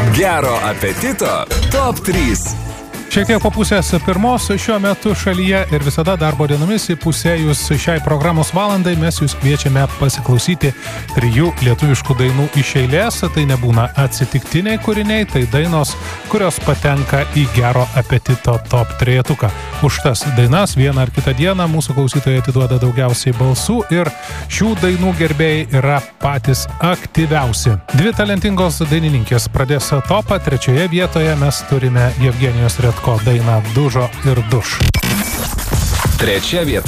Gero apetito Top 3. Šiek tiek po pusės pirmos šiuo metu šalyje ir visada darbo dienomis įpusėjus šiai programos valandai mes jūs kviečiame pasiklausyti 3 lietuviškų dainų iš eilės. Tai nebūna atsitiktiniai kūriniai, tai dainos, kurios patenka į Gero apetito top 3. Už tas dainas vieną ar kitą dieną mūsų klausytojai atiduoda daugiausiai balsų ir šių dainų gerbėjai yra patys aktyviausi. 2 talentingos dainininkės pradės topą, 3 vietoje mes turime Jevgenijos Redko dainą Dužo ir duš. 3 vieta.